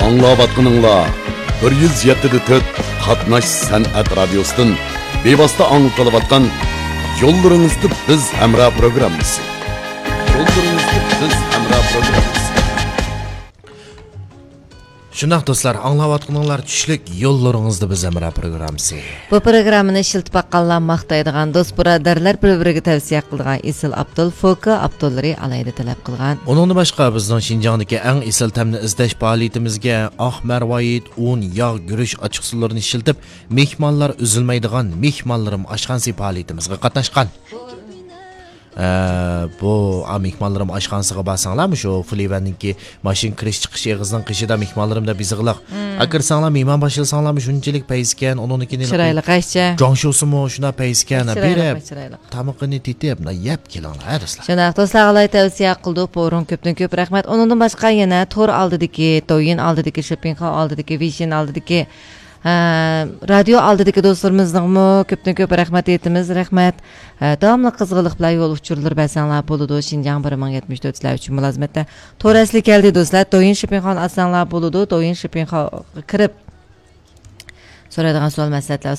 Аңлаватқаныңла 107.4 Қатнаш сәнәт радиосының бейбасты аңылтылыватқан Yollarınızda biz Emrah programımız. Şunaq dostlar, anlavatqınlar düşlük yollarınızda biz Emrah programımız. Bu programını şiltip baqqanlar maqtaydigan dost buradarlar bir-biriga tavsiya qilgan Isil Abdul Foka Abdullari alayda talab qilgan. Onun başqa bizning Şinjandagi eng isil tamni izlash faoliyatimizga oq marvoyit, un, yog', guruch ochiqsularini shiltib, mehmonlar uzilmaydigan mehmonlarim oshxonasi faoliyatimizga qatnashgan. Bu mehmonlarim oshxonasiga barsanglarmi shu Flivanninki mashin kirish chiqish eg'izning qishida mehmonlarimda bizig'liq. Akirsanglar mehmon boshlasanglarmi shunchalik payskan, unikini chiroyli qaycha. Jonshosimi shuna payskan, berib tamoqini tetib, yeb kelinglar do'stlar. Shunaq do'stlar alay tavsiya qildik. Bo'ron ko'pdan ko'p rahmat. Undan boshqa yana Tor oldidagi, Toyin oldidagi, Shopping Hall oldidagi, Vision oldidagi radio oldidagi do'stlarimizga ko'pdan ko'p rahmat aytamiz. Rahmat. Davomli qizg'inlik bilan yo'l uchurlar basanglar bo'ladi. Shinjang 1074 uchun mulozimatda to'rasli keldi do'stlar. Toyin Shopping Hall asanglar bo'ladi. Toyin Shopping Hall kirib so'raydigan savol maslahatlar